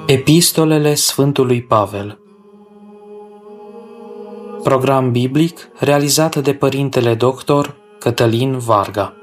Epistolele Sfântului Pavel. Program biblic realizat de Părintele Dr. Cătălin Varga.